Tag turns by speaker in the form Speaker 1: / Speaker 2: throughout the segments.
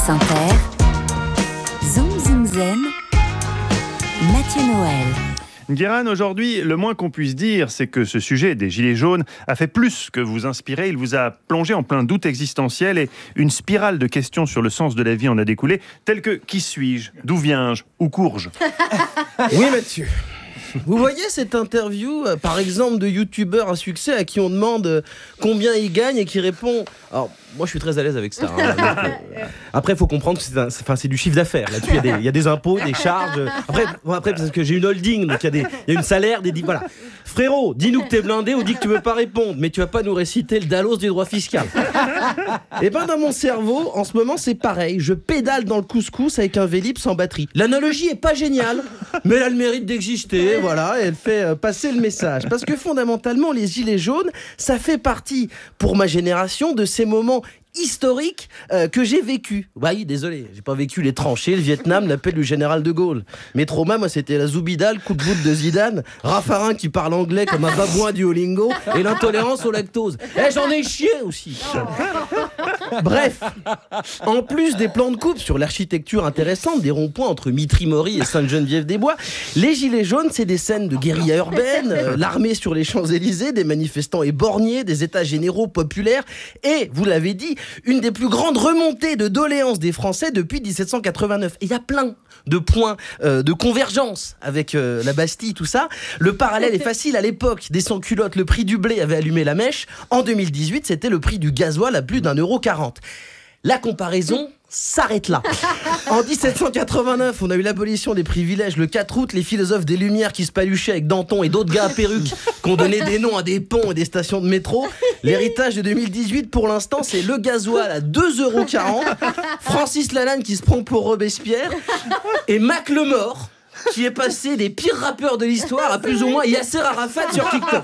Speaker 1: Inter, Zoom Zoom Zen, Mathieu Noël.
Speaker 2: Guérin, aujourd'hui, le moins qu'on puisse dire, c'est que ce sujet des Gilets jaunes a fait plus que vous inspirer. Il vous a plongé en plein doute existentiel et une spirale de questions sur le sens de la vie en a découlé, telles que qui suis-je, d'où viens-je, où cours-je.
Speaker 3: Oui, Mathieu. Vous voyez cette interview, par exemple, de youtubeur à succès à qui on demande combien il gagne et qui répond... Alors, moi, je suis très à l'aise avec ça. Après, il faut comprendre que c'est du chiffre d'affaires. Là-dessus, il y a des impôts, des charges. Après parce que j'ai une holding, donc il y a une salaire, voilà. Frérot, dis-nous que t'es blindé ou dis que tu veux pas répondre, mais tu vas pas nous réciter le Dallos du droit fiscal. Et ben, dans mon cerveau, en ce moment, c'est pareil. Je pédale dans le couscous avec un Vélib sans batterie. L'analogie est pas géniale, mais elle a le mérite d'exister. Voilà, et elle fait passer le message. Parce que fondamentalement, les Gilets jaunes, ça fait partie, pour ma génération, de ces moments historique que j'ai vécu. Oui, désolé, j'ai pas vécu les tranchées, le Vietnam, l'appel du général de Gaulle. Mes traumas, moi, c'était la Zoubida, le coup de bout de Zidane, Raffarin qui parle anglais comme un babouin du Olingo et l'intolérance au lactose. J'en ai chié aussi. Bref, en plus des plans de coupe sur l'architecture intéressante des ronds-points entre Mitry-Mory et Sainte-Geneviève-des-Bois, les Gilets jaunes, c'est des scènes de guérilla urbaine, l'armée sur les Champs-Élysées, des manifestants éborgnés, des états généraux populaires et, vous l'avez dit, une des plus grandes remontées de doléances des Français depuis 1789. Et il y a plein de points de convergence avec la Bastille, tout ça. Le parallèle est facile. À l'époque des sans-culottes, le prix du blé avait allumé la mèche. En 2018, c'était le prix du gasoil à plus d'1,40 €. La comparaison s'arrête là. En 1789, on a eu l'abolition des privilèges. Le 4 août, les philosophes des Lumières qui se paluchaient avec Danton et d'autres gars à perruque qui ont donné des noms à des ponts et des stations de métro. L'héritage de 2018, pour l'instant, c'est le gasoil à 2,40 €, Francis Lalanne qui se prend pour Robespierre et Mac Lemort qui est passé des pires rappeurs de l'histoire à plus ou moins Yasser Arafat sur TikTok.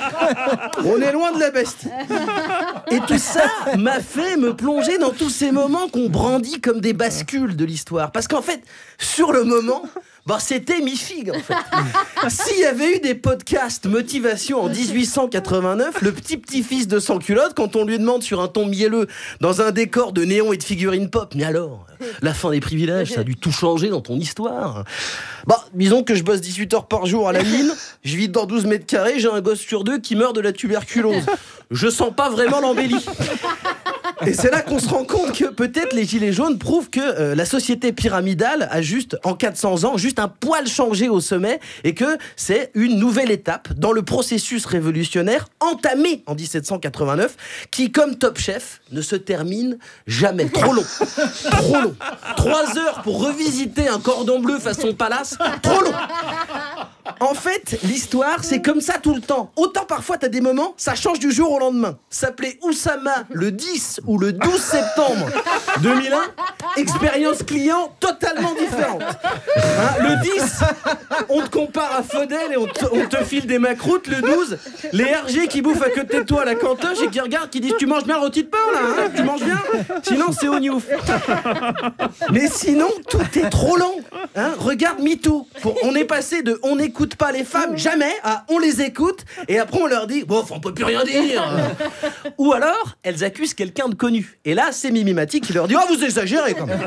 Speaker 3: On est loin de la Bastille. Et tout ça m'a fait me plonger dans tous ces moments qu'on brandit comme des bascules de l'histoire. Parce qu'en fait, sur le moment, c'était mi-figue en fait. S'il y avait eu des podcasts motivation en 1889, le petit-fils de sans-culotte, quand on lui demande sur un ton mielleux, dans un décor de néon et de figurines pop, mais alors, la fin des privilèges, ça a dû tout changer dans ton histoire. Disons que je bosse 18 heures par jour à la mine, je vis dans 12 mètres carrés, j'ai un gosse sur 2 qui meurt de la tuberculose. Je sens pas vraiment l'embellie. Et c'est là qu'on se rend compte que peut-être les Gilets jaunes prouvent que la société pyramidale a juste, en 400 ans, juste un poil changé au sommet et que c'est une nouvelle étape dans le processus révolutionnaire entamé en 1789 qui, comme Top Chef, ne se termine jamais. Trop long. Trop long. 3 heures pour revisiter un cordon bleu façon palace. Trop long. En fait, l'histoire, c'est comme ça tout le temps. Autant parfois, t'as des moments, ça change du jour au lendemain. S'appelait Oussama le 10 ou le 12 septembre 2001, expérience client totalement différente. Le 10, on te compare à Faudel et on te file des macroutes. Le 12, les RG qui bouffent à côté de toi à la cantoche et qui regardent, qui disent « Tu manges bien le rôti de pain, là, tu manges bien ?» Sinon, c'est au gnouf. Mais sinon, tout est trop lent. Regarde MeToo. On est passé de « On n'écoute pas les femmes, jamais » à « On les écoute » et après on leur dit « Bon, on peut plus rien dire ». Ou alors, elles accusent quelqu'un de connu. Et là, c'est Mimimati qui leur dit « Oh, vous exagérez quand même ».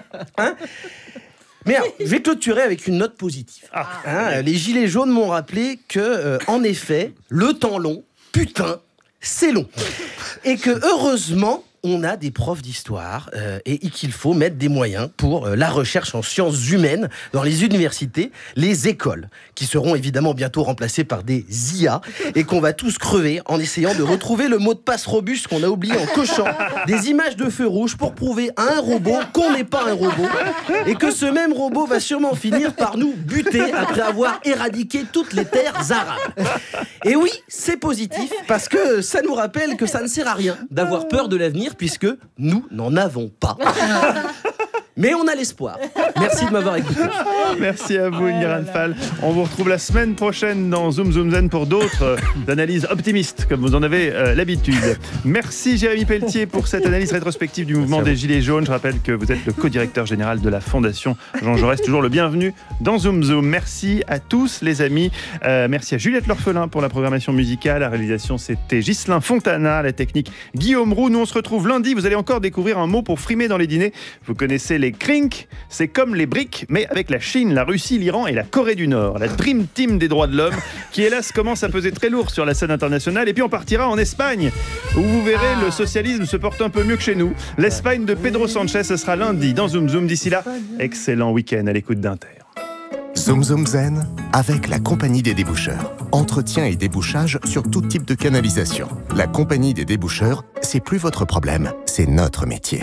Speaker 3: Mais alors, je vais clôturer avec une note positive. Les Gilets jaunes m'ont rappelé que, en effet, le temps long, putain, c'est long. Et que, heureusement, on a des profs d'histoire et qu'il faut mettre des moyens pour la recherche en sciences humaines dans les universités, les écoles, qui seront évidemment bientôt remplacées par des IA et qu'on va tous crever en essayant de retrouver le mot de passe robuste qu'on a oublié en cochant des images de feu rouge pour prouver à un robot qu'on n'est pas un robot et que ce même robot va sûrement finir par nous buter après avoir éradiqué toutes les terres arabes. Et oui, c'est positif parce que ça nous rappelle que ça ne sert à rien d'avoir peur de l'avenir puisque nous n'en avons pas. Mais on a l'espoir. Merci de m'avoir écouté.
Speaker 2: Merci à vous, Ingrid Fall. On vous retrouve la semaine prochaine dans Zoom Zoom Zen pour d'autres analyses optimistes, comme vous en avez l'habitude. Merci Jérémy Pelletier pour cette analyse rétrospective du mouvement des Gilets jaunes. Je rappelle que vous êtes le co-directeur général de la Fondation Jean Jaurès. Toujours le bienvenu dans Zoom Zoom. Merci à tous les amis. Merci à Juliette L'Orphelin pour la programmation musicale. La réalisation, c'était Ghislain Fontana. La technique, Guillaume Roux. Nous, on se retrouve lundi. Vous allez encore découvrir un mot pour frimer dans les dîners. Vous connaissez les crinks. C'est comme les briques, mais avec la Chine, la Russie, l'Iran et la Corée du Nord. La Dream Team des droits de l'homme, qui hélas commence à peser très lourd sur la scène internationale. Et puis on partira en Espagne, où vous verrez le socialisme se porte un peu mieux que chez nous. L'Espagne de Pedro Sanchez, ce sera lundi dans Zoom Zoom. D'ici là, excellent week-end à l'écoute d'Inter.
Speaker 4: Zoom Zoom Zen avec la Compagnie des déboucheurs. Entretien et débouchage sur tout type de canalisation. La Compagnie des déboucheurs, c'est plus votre problème, c'est notre métier.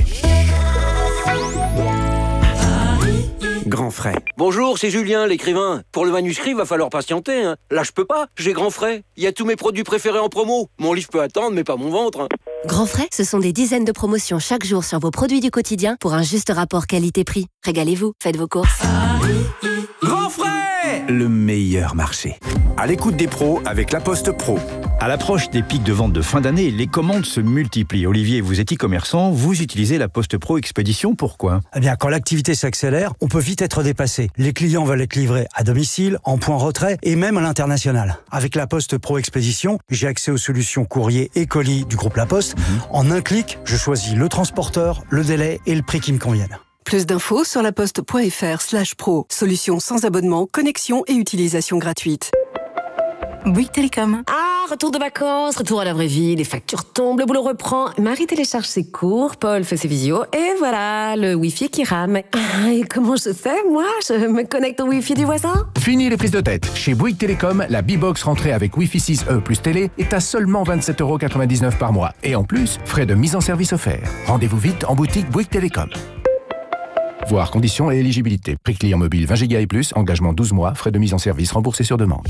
Speaker 5: Grand frais. Bonjour, c'est Julien, l'écrivain. Pour le manuscrit, va falloir patienter. Là, je peux pas, j'ai grand frais. Il y a tous mes produits préférés en promo. Mon livre peut attendre, mais pas mon ventre.
Speaker 1: Grand frais, ce sont des dizaines de promotions chaque jour sur vos produits du quotidien pour un juste rapport qualité-prix. Régalez-vous, faites vos courses.
Speaker 6: Grand frais, le meilleur marché. À l'écoute des pros avec La Poste Pro.
Speaker 7: À l'approche des pics de vente de fin d'année, les commandes se multiplient. Olivier, vous êtes e-commerçant, vous utilisez La Poste Pro Expédition, pourquoi ?
Speaker 8: Eh bien, quand l'activité s'accélère, on peut vite être dépassé. Les clients veulent être livrés à domicile, en point retrait et même à l'international. Avec La Poste Pro Expédition, j'ai accès aux solutions courrier et colis du groupe La Poste. En un clic, je choisis le transporteur, le délai et le prix qui me conviennent.
Speaker 9: Plus d'infos sur laposte.fr/pro. Solution sans abonnement, connexion et utilisation gratuite.
Speaker 10: Bouygues Télécom. Ah, retour de vacances, retour à la vraie vie, les factures tombent, le boulot reprend. Marie télécharge ses cours, Paul fait ses visios, et voilà, le Wi-Fi qui rame. Ah, et comment je fais, moi ? Je me connecte au Wi-Fi du voisin ?
Speaker 11: Fini les prises de tête. Chez Bouygues Télécom, la B-Box rentrée avec Wi-Fi 6E plus télé est à seulement 27,99€ par mois. Et en plus, frais de mise en service offerts. Rendez-vous vite en boutique Bouygues Télécom. Voir conditions et éligibilité. Prix client mobile 20 Go et plus, engagement 12 mois, frais de mise en service remboursés sur demande.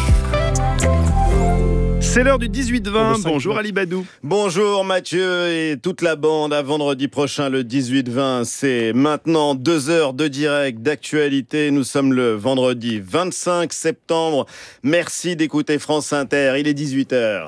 Speaker 2: C'est l'heure du 18-20. Bonjour Ali Badou.
Speaker 12: Bonjour Mathieu et toute la bande. À vendredi prochain, le 18-20. C'est maintenant 2 heures de direct d'actualité. Nous sommes le vendredi 25 septembre. Merci d'écouter France Inter. Il est 18h.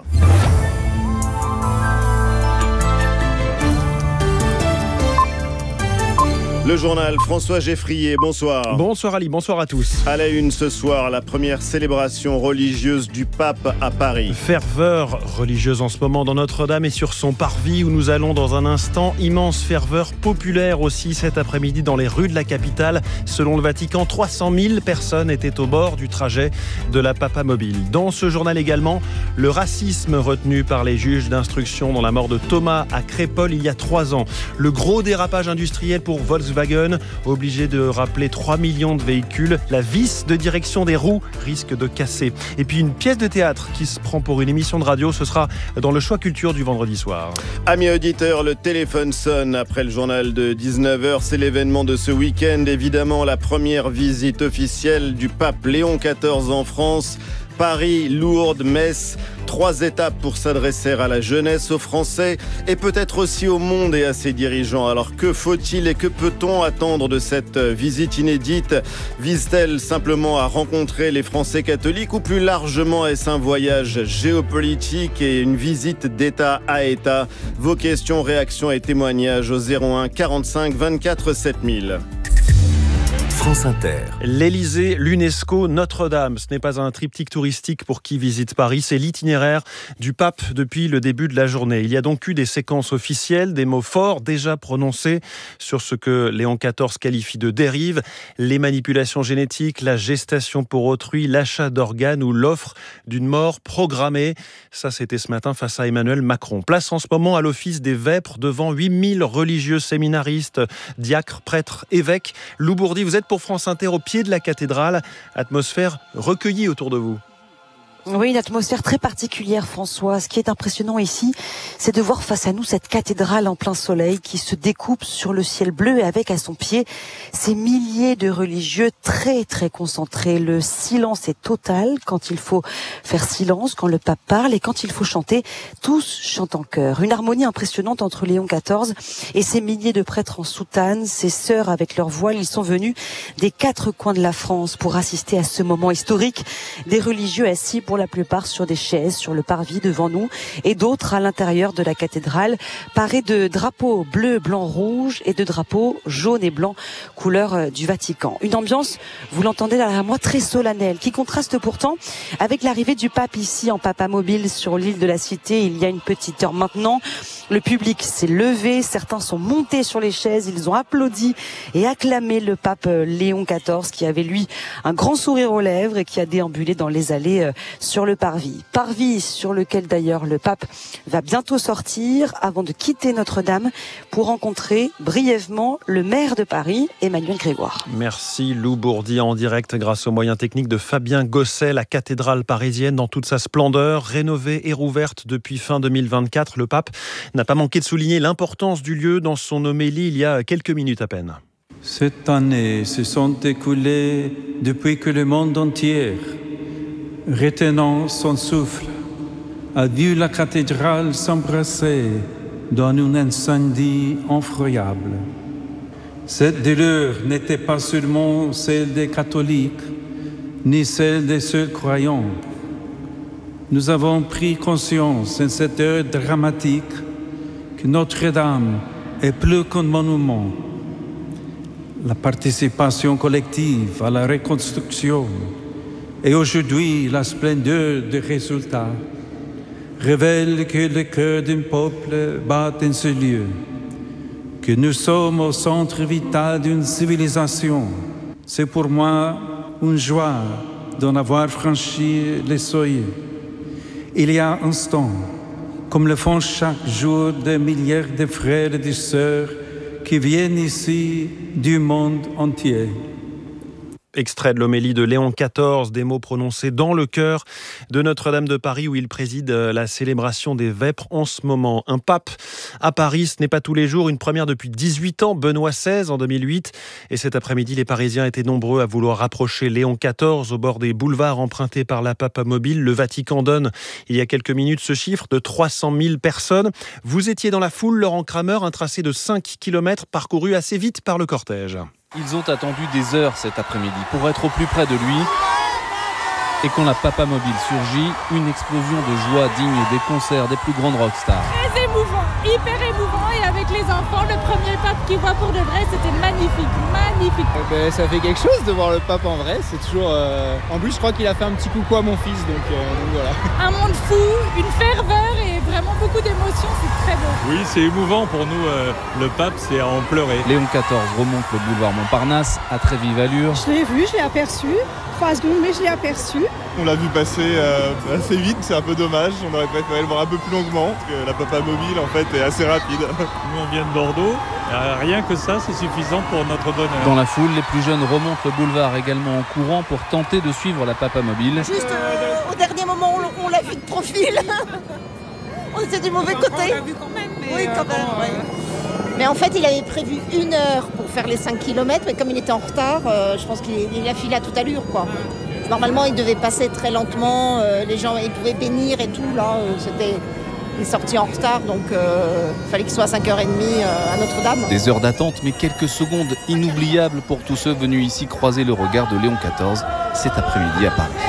Speaker 12: Le journal, François Geffrier, bonsoir.
Speaker 13: Bonsoir Ali, bonsoir à tous.
Speaker 12: À la une ce soir, la première célébration religieuse du pape à Paris.
Speaker 13: Ferveur religieuse en ce moment dans Notre-Dame et sur son parvis où nous allons dans un instant. Immense ferveur populaire aussi cet après-midi dans les rues de la capitale. Selon le Vatican, 300 000 personnes étaient au bord du trajet de la Papamobile. Dans ce journal également, le racisme retenu par les juges d'instruction dans la mort de Thomas à Crépol il y a 3 ans. Le gros dérapage industriel pour Volkswagen, obligé de rappeler 3 millions de véhicules. La vis de direction des roues risque de casser. Et puis une pièce de théâtre qui se prend pour une émission de radio, ce sera dans le Choix Culture du vendredi soir.
Speaker 12: Amis auditeurs, le téléphone sonne après le journal de 19h. C'est l'événement de ce week-end. Évidemment, la première visite officielle du pape Léon XIV en France. Paris, Lourdes, Metz, 3 étapes pour s'adresser à la jeunesse, aux Français et peut-être aussi au monde et à ses dirigeants. Alors que faut-il et que peut-on attendre de cette visite inédite ? Vise-t-elle simplement à rencontrer les Français catholiques ou plus largement est-ce un voyage géopolitique et une visite d'État à État ? Vos questions, réactions et témoignages au 01 45 24 7000.
Speaker 6: France Inter.
Speaker 13: L'Élysée, l'UNESCO, Notre-Dame. Ce n'est pas un triptyque touristique pour qui visite Paris, c'est l'itinéraire du pape depuis le début de la journée. Il y a donc eu des séquences officielles, des mots forts déjà prononcés sur ce que Léon XIV qualifie de dérive, les manipulations génétiques, la gestation pour autrui, l'achat d'organes ou l'offre d'une mort programmée. Ça, c'était ce matin face à Emmanuel Macron. Place en ce moment à l'office des vêpres devant 8000 religieux séminaristes, diacres, prêtres, évêques. Lou Bourdi, vous êtes pour France Inter au pied de la cathédrale. Atmosphère recueillie autour de vous.
Speaker 14: Oui, une atmosphère très particulière, François. Ce qui est impressionnant ici, c'est de voir face à nous cette cathédrale en plein soleil qui se découpe sur le ciel bleu et avec à son pied ces milliers de religieux très très concentrés. Le silence est total quand il faut faire silence, quand le pape parle et quand il faut chanter, tous chantent en chœur. Une harmonie impressionnante entre Léon XIV et ces milliers de prêtres en soutane, ces sœurs avec leurs voiles. Ils sont venus des 4 coins de la France pour assister à ce moment historique. Des religieux assis pour la plupart sur des chaises, sur le parvis devant nous, et d'autres à l'intérieur de la cathédrale, parés de drapeaux bleu, blanc, rouge et de drapeaux jaune et blanc, couleur du Vatican. Une ambiance, vous l'entendez derrière moi, très solennelle, qui contraste pourtant avec l'arrivée du pape ici en papamobile sur l'île de la Cité il y a une petite heure maintenant. Le public s'est levé, certains sont montés sur les chaises, ils ont applaudi et acclamé le pape Léon XIV qui avait lui un grand sourire aux lèvres et qui a déambulé dans les allées sur le parvis. Parvis sur lequel d'ailleurs le pape va bientôt sortir avant de quitter Notre-Dame pour rencontrer brièvement le maire de Paris, Emmanuel Grégoire.
Speaker 13: Merci Lou Bourdi en direct grâce aux moyens techniques de Fabien Gosset. La cathédrale parisienne dans toute sa splendeur, rénovée et rouverte depuis fin 2024. Le pape n'a pas manqué de souligner l'importance du lieu dans son homélie il y a quelques minutes à peine.
Speaker 15: Cette année se sont écoulées depuis que le monde entier, retenant son souffle, a vu la cathédrale s'embrasser dans un incendie effroyable. Cette douleur n'était pas seulement celle des catholiques, ni celle des seuls croyants. Nous avons pris conscience en cette heure dramatique que Notre-Dame est plus qu'un monument. La participation collective à la reconstruction et aujourd'hui la splendeur des résultats révèlent que le cœur d'un peuple bat en ce lieu, que nous sommes au centre vital d'une civilisation. C'est pour moi une joie d'en avoir franchi les seuils. Il y a un instant, comme le font chaque jour des milliers de frères et de sœurs qui viennent ici du monde entier.
Speaker 13: Extrait de l'homélie de Léon XIV, des mots prononcés dans le chœur de Notre-Dame de Paris où il préside la célébration des Vêpres en ce moment. Un pape à Paris, ce n'est pas tous les jours, une première depuis 18 ans, Benoît XVI en 2008. Et cet après-midi, les Parisiens étaient nombreux à vouloir rapprocher Léon XIV au bord des boulevards empruntés par la papamobile. Le Vatican donne, il y a quelques minutes, ce chiffre de 300 000 personnes. Vous étiez dans la foule, Laurent Kramer, un tracé de 5 km parcouru assez vite par le cortège.
Speaker 16: Ils ont attendu des heures cet après-midi pour être au plus près de lui. Et quand la papamobile surgit, une explosion de joie digne des concerts des plus grandes rockstars.
Speaker 17: Très émouvant, hyper émouvant. Et avec les enfants, le premier pape qu'ils voient pour de vrai, c'était magnifique, magnifique.
Speaker 18: Ça fait quelque chose de voir le pape en vrai. C'est toujours. En plus, je crois qu'il a fait un petit coucou à mon fils, donc voilà.
Speaker 17: Un monde fou, une ferveur et vraiment beaucoup d'émotions. C'est très beau.
Speaker 19: Oui, c'est émouvant pour nous. Le pape, c'est à en pleurer.
Speaker 16: Léon XIV remonte le boulevard Montparnasse à très vive allure.
Speaker 20: Je l'ai vu, je l'ai aperçu. 3 secondes, mais je l'ai aperçu.
Speaker 21: On l'a vu passer assez vite, c'est un peu dommage. On aurait préféré le voir un peu plus longuement, parce que la papamobile, en fait, est assez rapide.
Speaker 19: Nous, on vient de Bordeaux. Rien que ça, c'est suffisant pour notre bonheur.
Speaker 16: Dans la foule, les plus jeunes remontent le boulevard également en courant pour tenter de suivre la papamobile.
Speaker 22: Juste au dernier moment, on l'a vu de profil. On était du mauvais côté.
Speaker 20: On l'a vu quand même. Mais
Speaker 22: oui, quand même. Mais en fait, il avait prévu 1 heure pour faire les 5 km, mais comme il était en retard, je pense qu'il a filé à toute allure, quoi. Normalement, il devait passer très lentement, les gens ils pouvaient bénir et tout, là, il est sorti en retard, donc il fallait qu'il soit à 5h30 à Notre-Dame.
Speaker 16: Des heures d'attente, mais quelques secondes inoubliables pour tous ceux venus ici croiser le regard de Léon XIV cet après-midi à Paris.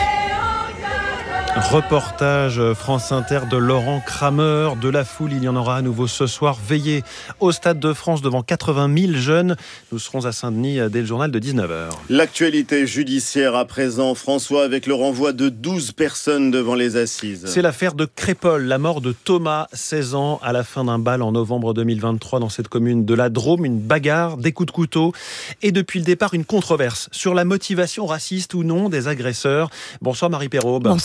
Speaker 13: Reportage France Inter de Laurent Kramer. De la foule, il y en aura à nouveau ce soir. Veillez au Stade de France devant 80 000 jeunes. Nous serons à Saint-Denis dès le journal de 19h.
Speaker 12: L'actualité judiciaire à présent, François, avec le renvoi de 12 personnes devant les assises.
Speaker 13: C'est l'affaire de Crépol, la mort de Thomas, 16 ans, à la fin d'un bal en novembre 2023 dans cette commune de la Drôme. Une bagarre, des coups de couteau et depuis le départ, une controverse sur la motivation raciste ou non des agresseurs. Bonsoir Marie Perraube.
Speaker 23: Bonsoir.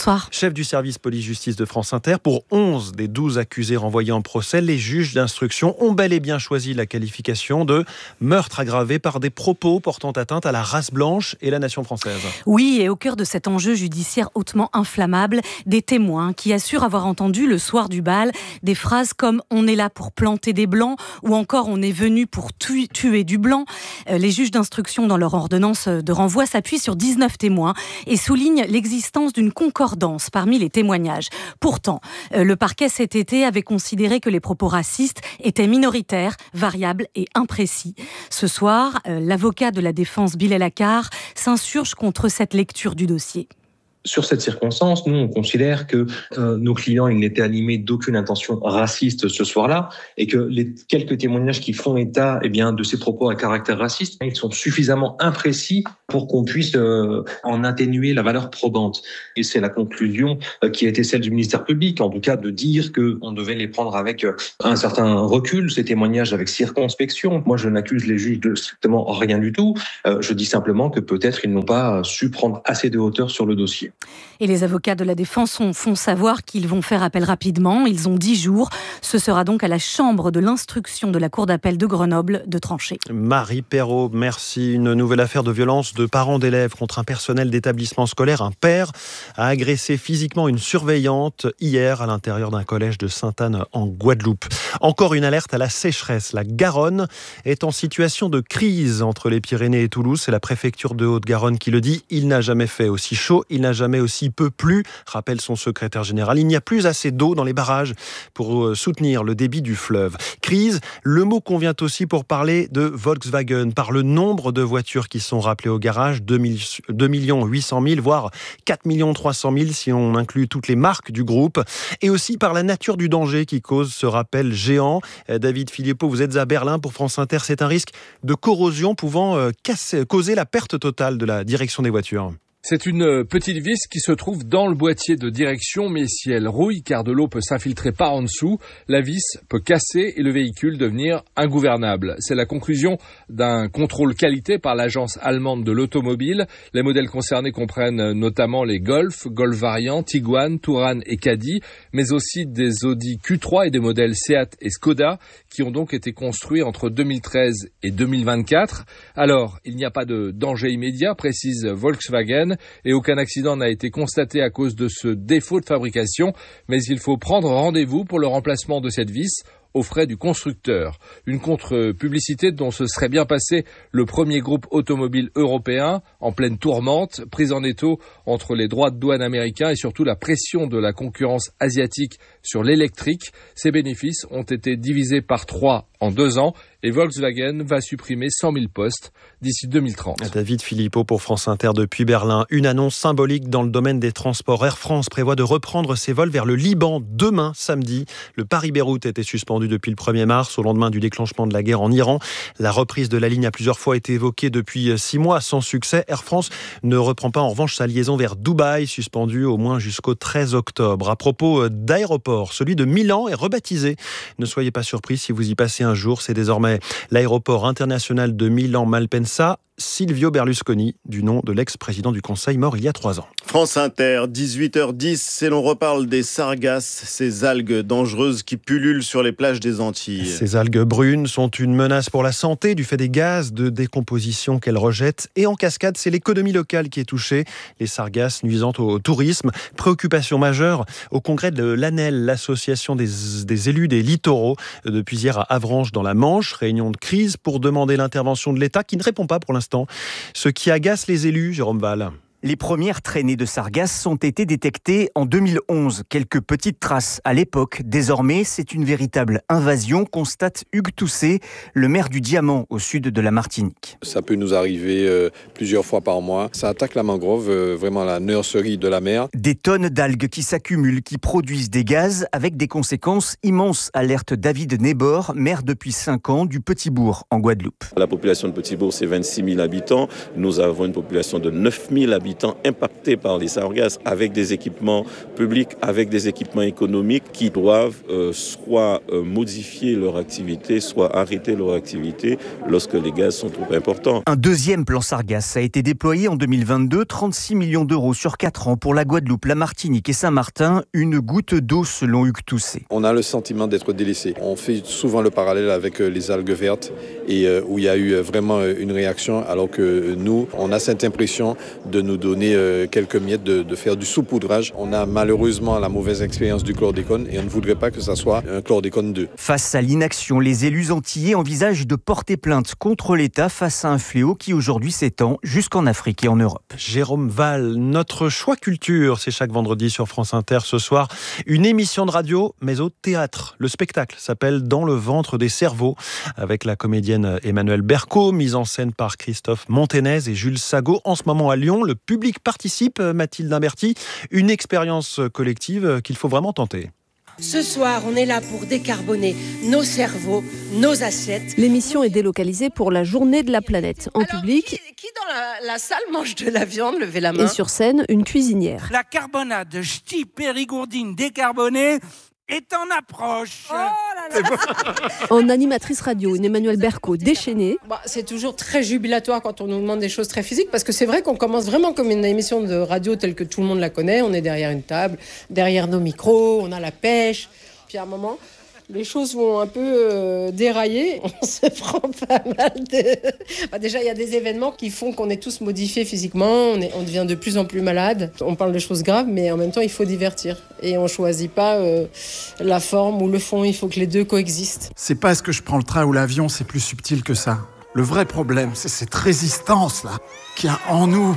Speaker 13: chef du service police-justice de France Inter. Pour 11 des 12 accusés renvoyés en procès, les juges d'instruction ont bel et bien choisi la qualification de meurtre aggravé par des propos portant atteinte à la race blanche et la nation française.
Speaker 3: Oui, et au cœur de cet enjeu judiciaire hautement inflammable, des témoins qui assurent avoir entendu le soir du bal des phrases comme « on est là pour planter des blancs » ou encore « on est venu pour tuer du blanc ». Les juges d'instruction, dans leur ordonnance de renvoi, s'appuient sur 19 témoins et soulignent l'existence d'une concordance parmi les témoignages. Pourtant, le parquet cet été avait considéré que les propos racistes étaient minoritaires, variables et imprécis. Ce soir, l'avocat de la défense Bilal Akar s'insurge contre cette lecture du dossier.
Speaker 4: Sur cette circonstance, nous, on considère que nos clients, ils n'étaient animés d'aucune intention raciste ce soir-là et que les quelques témoignages qui font état de ces propos à caractère raciste, ils sont suffisamment imprécis pour qu'on puisse en atténuer la valeur probante. Et c'est la conclusion qui a été celle du ministère public, en tout cas de dire qu'on devait les prendre avec un certain recul, ces témoignages avec circonspection. Moi, je n'accuse les juges de strictement rien du tout. Je dis simplement que peut-être ils n'ont pas su prendre assez de hauteur sur le dossier.
Speaker 3: Et les avocats de la défense font savoir qu'ils vont faire appel rapidement. Ils ont 10 jours. Ce sera donc à la chambre de l'instruction de la cour d'appel de Grenoble de trancher.
Speaker 13: Marie Perrault, merci. Une nouvelle affaire de violence de parents d'élèves contre un personnel d'établissement scolaire. Un père a agressé physiquement une surveillante hier à l'intérieur d'un collège de Sainte-Anne en Guadeloupe. Encore une alerte à la sécheresse. La Garonne est en situation de crise entre les Pyrénées et Toulouse. C'est la préfecture de Haute-Garonne qui le dit. Il n'a jamais fait aussi chaud. Il n'a jamais aussi peu plu, rappelle son secrétaire général. Il n'y a plus assez d'eau dans les barrages pour soutenir le débit du fleuve. Crise, le mot convient aussi pour parler de Volkswagen, par le nombre de voitures qui sont rappelées au garage, 2 800 000, voire 4 300 000 si on inclut toutes les marques du groupe, et aussi par la nature du danger qui cause ce rappel géant. David Philippot, vous êtes à Berlin pour France Inter. C'est un risque de corrosion pouvant causer la perte totale de la direction des voitures.
Speaker 23: C'est une petite vis qui se trouve dans le boîtier de direction, mais si elle rouille, car de l'eau peut s'infiltrer par en dessous, la vis peut casser et le véhicule devenir ingouvernable. C'est la conclusion d'un contrôle qualité par l'agence allemande de l'automobile. Les modèles concernés comprennent notamment les Golf, Golf Variant, Tiguan, Touran et Caddy, mais aussi des Audi Q3 et des modèles Seat et Skoda, qui ont donc été construits entre 2013 et 2024. Alors, il n'y a pas de danger immédiat, précise Volkswagen, et aucun accident n'a été constaté à cause de ce défaut de fabrication, mais il faut prendre rendez-vous pour le remplacement de cette vis aux frais du constructeur. Une contre-publicité dont se serait bien passé le premier groupe automobile européen, en pleine tourmente, prise en étau entre les droits de douane américains et surtout la pression de la concurrence asiatique sur l'électrique. Ces bénéfices ont été divisés par 3 en 2 ans et Volkswagen va supprimer 100 000 postes d'ici 2030.
Speaker 13: David Philippot pour France Inter depuis Berlin. Une annonce symbolique dans le domaine des transports. Air France prévoit de reprendre ses vols vers le Liban demain, samedi. Le Paris-Beyrouth était suspendu depuis le 1er mars, au lendemain du déclenchement de la guerre en Iran. La reprise de la ligne a plusieurs fois été évoquée depuis 6 mois, sans succès. Air France ne reprend pas en revanche sa liaison vers Dubaï, suspendue au moins jusqu'au 13 octobre. À propos d'aéroport, celui de Milan est rebaptisé. Ne soyez pas surpris si vous y passez un jour. C'est désormais l'aéroport international de Milan-Malpensa. Silvio Berlusconi, du nom de l'ex-président du Conseil mort il y a 3 ans.
Speaker 12: France Inter, 18h10, et l'on reparle des sargasses, ces algues dangereuses qui pullulent sur les plages des Antilles.
Speaker 13: Ces algues brunes sont une menace pour la santé du fait des gaz de décomposition qu'elles rejettent. Et en cascade, c'est l'économie locale qui est touchée. Les sargasses nuisant au tourisme. Préoccupation majeure au congrès de l'ANEL, l'association des élus des littoraux, depuis hier à Avranches dans la Manche. Réunion de crise pour demander l'intervention de l'État qui ne répond pas pour l'instant. Ce qui agace les élus, Jérôme Val.
Speaker 24: Les premières traînées de sargasses ont été détectées en 2011. Quelques petites traces à l'époque. Désormais, c'est une véritable invasion, constate Hugues Tousset, le maire du Diamant, au sud de la Martinique.
Speaker 25: Ça peut nous arriver plusieurs fois par mois. Ça attaque la mangrove, vraiment la nurserie de la mer.
Speaker 24: Des tonnes d'algues qui s'accumulent, qui produisent des gaz avec des conséquences immenses, alerte David Nébor, maire depuis 5 ans du Petit-Bourg, en Guadeloupe.
Speaker 26: La population de Petit-Bourg, c'est 26 000 habitants. Nous avons une population de 9 000 habitants
Speaker 1: habitants impactés par les sargasses, avec des équipements publics, avec des équipements économiques qui doivent soit modifier leur activité, soit arrêter leur activité lorsque les gaz sont trop importants.
Speaker 24: Un deuxième plan sargasse a été déployé en 2022, 36 millions d'euros sur 4 ans pour la Guadeloupe, la Martinique et Saint-Martin, une goutte d'eau selon Hugues Tousset.
Speaker 25: On a le sentiment d'être délaissé. On fait souvent le parallèle avec les algues vertes et où il y a eu vraiment une réaction alors que nous, on a cette impression de nous donner quelques miettes, de faire du saupoudrage. On a malheureusement la mauvaise expérience du chlordécone et on ne voudrait pas que ça soit un chlordécone 2.
Speaker 24: Face à l'inaction, les élus antillais envisagent de porter plainte contre l'État face à un fléau qui aujourd'hui s'étend jusqu'en Afrique et en Europe.
Speaker 13: Jérôme Val, notre choix culture, c'est chaque vendredi sur France Inter ce soir. Une émission de radio, mais au théâtre. Le spectacle s'appelle Dans le ventre des cerveaux, avec la comédienne Emmanuelle Berco, mise en scène par Christophe Monténez et Jules Sagot. En ce moment à Lyon, le public participe, Mathilde Imberti, une expérience collective qu'il faut vraiment tenter.
Speaker 5: Ce soir, on est là pour décarboner nos cerveaux, nos assiettes.
Speaker 7: L'émission est délocalisée pour la journée de la planète. En public,
Speaker 5: Qui dans la salle mange de la viande? Levez la main.
Speaker 7: et sur scène, une cuisinière.
Speaker 8: La carbonade de ch'ti périgourdine décarbonée est en approche.
Speaker 7: En animatrice radio, une Emmanuelle Berco déchaînée.
Speaker 5: C'est toujours très jubilatoire quand on nous demande des choses très physiques, parce que c'est vrai qu'on commence vraiment comme une émission de radio telle que tout le monde la connaît. On est derrière une table, derrière nos micros, on a la pêche. Puis à un moment, les choses vont un peu dérailler. On se prend pas mal de... déjà, il y a des événements qui font qu'on est tous modifiés physiquement, on devient de plus en plus malade. On parle de choses graves, mais en même temps, il faut divertir. Et on choisit pas la forme ou le fond, il faut que les deux coexistent.
Speaker 9: C'est pas est-ce que je prends le train ou l'avion, c'est plus subtil que ça. Le vrai problème, c'est cette résistance-là qu'il y a en nous.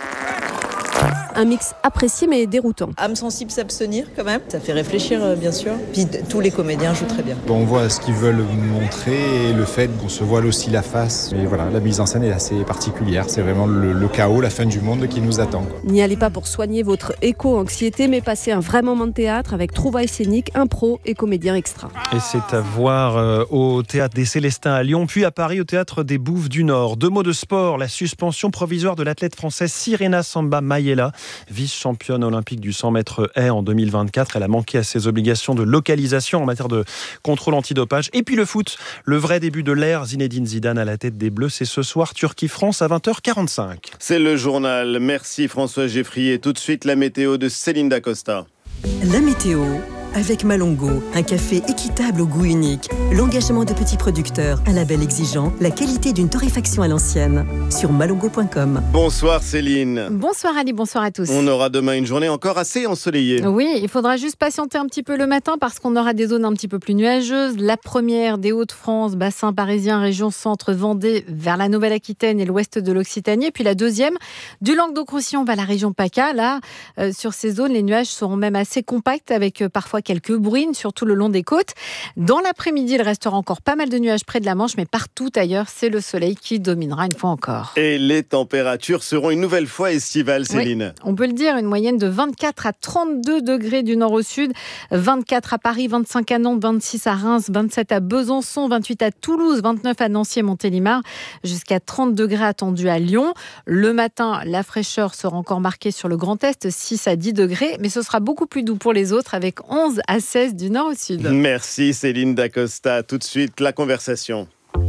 Speaker 7: Un mix apprécié mais déroutant.
Speaker 26: Âme sensible, s'abstenir quand même. Ça fait réfléchir, bien sûr. Puis tous les comédiens jouent très bien.
Speaker 27: On voit ce qu'ils veulent montrer et le fait qu'on se voile aussi la face. Et voilà, la mise en scène est assez particulière. C'est vraiment le chaos, la fin du monde qui nous attend.
Speaker 7: N'y allez pas pour soigner votre éco-anxiété, mais passez un vrai moment de théâtre avec trouvailles scéniques, impro et comédiens extra.
Speaker 13: Et c'est à voir au Théâtre des Célestins à Lyon, puis à Paris au Théâtre des Bouffes du Nord. 2 mots de sport, la suspension provisoire de l'athlète française Sirena Samba Mayela, vice-championne olympique du 100 mètres haies en 2024. Elle a manqué à ses obligations de localisation en matière de contrôle antidopage. Et puis le foot, le vrai début de l'ère, Zinedine Zidane à la tête des Bleus. C'est ce soir, Turquie-France à 20h45.
Speaker 12: C'est le journal. Merci François Geffrier. Tout de suite, la météo de Céline Dacosta.
Speaker 28: La météo avec Malongo, un café équitable au goût unique, l'engagement de petits producteurs, un label exigeant, la qualité d'une torréfaction à l'ancienne. Sur malongo.com.
Speaker 12: Bonsoir Céline.
Speaker 29: Bonsoir Ali, bonsoir à tous.
Speaker 12: On aura demain une journée encore assez ensoleillée.
Speaker 29: Oui, il faudra juste patienter un petit peu le matin parce qu'on aura des zones un petit peu plus nuageuses. La première des Hauts-de-France, bassin parisien, région centre, Vendée, vers la Nouvelle-Aquitaine et l'ouest de l'Occitanie. Et puis la deuxième, du Languedoc-Roussillon vers la région PACA. Là, sur ces zones, les nuages seront même assez compacts avec parfois quelques bruines, surtout le long des côtes. Dans l'après-midi, il restera encore pas mal de nuages près de la Manche, mais partout ailleurs, c'est le soleil qui dominera une fois encore.
Speaker 12: Et les températures seront une nouvelle fois estivales, Céline.
Speaker 29: Oui, on peut le dire, une moyenne de 24 à 32 degrés du nord au sud, 24 à Paris, 25 à Nantes, 26 à Reims, 27 à Besançon, 28 à Toulouse, 29 à Nancy et Montélimar, jusqu'à 30 degrés attendus à Lyon. Le matin, la fraîcheur sera encore marquée sur le Grand Est, 6 à 10 degrés, mais ce sera beaucoup plus doux pour les autres avec 11 à 16 du nord au sud.
Speaker 12: Merci Céline Dacosta. Tout de suite, la conversation.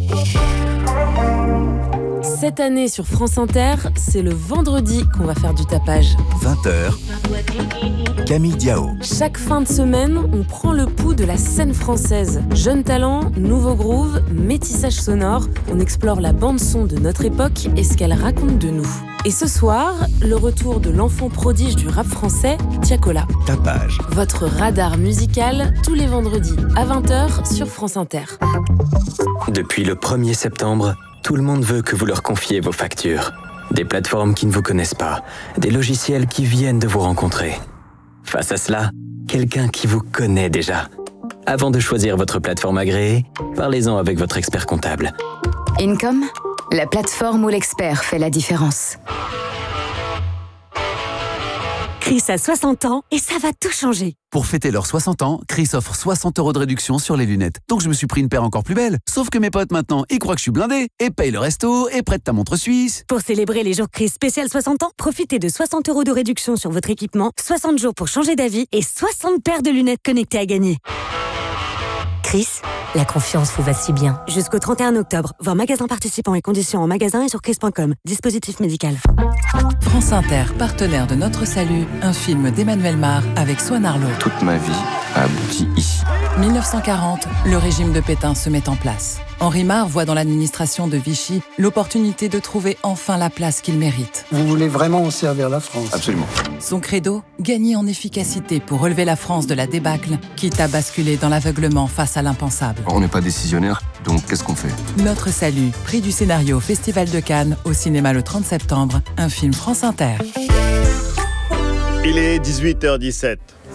Speaker 10: Cette année sur France Inter, c'est le vendredi qu'on va faire du tapage.
Speaker 6: 20h, Camille Diao.
Speaker 10: Chaque fin de semaine, on prend le pouls de la scène française. Jeunes talents, nouveaux grooves, métissage sonore, on explore la bande-son de notre époque et ce qu'elle raconte de nous. Et ce soir, le retour de l'enfant prodige du rap français, Tiakola.
Speaker 6: Tapage.
Speaker 10: Votre radar musical, tous les vendredis à 20h sur France Inter.
Speaker 30: Depuis le 1er septembre, tout le monde veut que vous leur confiez vos factures. Des plateformes qui ne vous connaissent pas, des logiciels qui viennent de vous rencontrer. Face à cela, quelqu'un qui vous connaît déjà. Avant de choisir votre plateforme agréée, parlez-en avec votre expert comptable.
Speaker 31: Income, la plateforme où l'expert fait la différence.
Speaker 28: Chris a 60 ans et ça va tout changer.
Speaker 2: Pour fêter leurs 60 ans, Chris offre 60 € de réduction sur les lunettes. Donc je me suis pris une paire encore plus belle. Sauf que mes potes maintenant, ils croient que je suis blindé et payent le resto et prêtent ta montre suisse.
Speaker 28: Pour célébrer les jours Chris spécial 60 ans, profitez de 60 € de réduction sur votre équipement, 60 jours pour changer d'avis et 60 paires de lunettes connectées à gagner. Chris, la confiance vous va si bien. Jusqu'au 31 octobre, voir magasin participants et conditions en magasin et sur chris.com. Dispositif médical.
Speaker 11: France Inter, partenaire de Notre Salut, un film d'Emmanuel Mar avec Swan Arlo.
Speaker 14: Toute ma vie a abouti ici.
Speaker 11: 1940, le régime de Pétain se met en place. Henri Mar voit dans l'administration de Vichy l'opportunité de trouver enfin la place qu'il mérite.
Speaker 15: Vous voulez vraiment servir la France ?
Speaker 14: Absolument.
Speaker 11: Son credo, gagner en efficacité pour relever la France de la débâcle, quitte à basculer dans l'aveuglement face à l'impensable.
Speaker 14: On n'est pas décisionnaire, donc qu'est-ce qu'on fait ?
Speaker 11: Notre Salut, prix du scénario au Festival de Cannes, au cinéma le 30 septembre, un film France Inter.
Speaker 12: Il est 18h17.